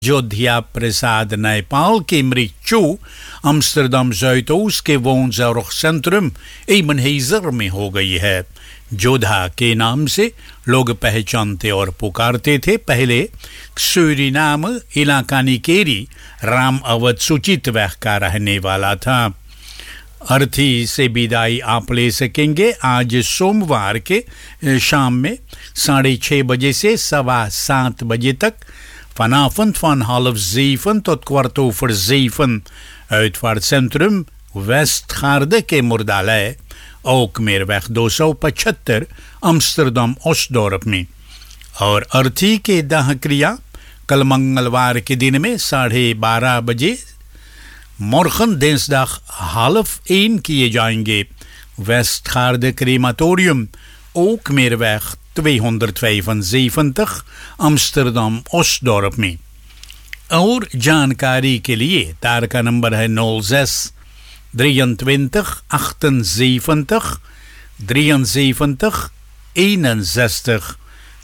जोधिया प्रसाद नेपाल की मृत्यु अम्स्टरडम zuidoost के woonzorgcentrum Ebenhazer में हो गई है। जोधा के नाम से लोग पहचानते और पुकारते थे। पहले सूरीनाम इलाका निकेरी राम अवध सुचितवह का रहने वाला था। अर्थी से विदाई आप ले सकेंगे आज सोमवार के शाम में 6:30 बजे से 7:15 बजे तक vanavond van 6:30 tot 7:15 uitvaartcentrum Westgaarde के मुर्दालय ओकमेरweg 275 अम्स्टरडम ओस्टडोर्प में। और अर्थी के दाह क्रिया कल मंगलवार के दिन में 12:30 बजे morgen dinsdag 12:30 किए जाएंगे। Westgaarde crematorium Ookmeerweg 275 अम्स्टरडम ओस्टडोर्प में। और जानकारी के लिए तार का नंबर है 06 23 78 73 61 06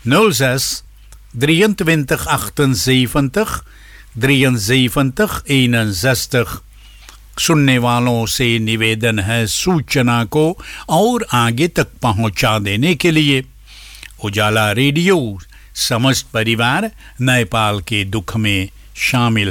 23 78 73 61। सुनने वालों से निवेदन है सूचना को और आगे तक पहुंचा देने के लिए। उजाला रेडियो समस्त परिवार नेपाल के दुख में शामिल